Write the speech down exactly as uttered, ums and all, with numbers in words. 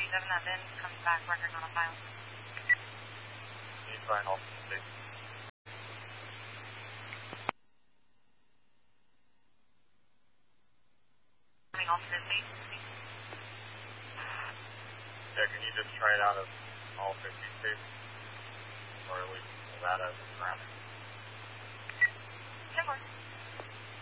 seven that then comes back, record not on file. Need sign off six. Coming off fifty. Yeah, can you just try it out of all fifty states? Or at least Nevada as a parameter? ten four.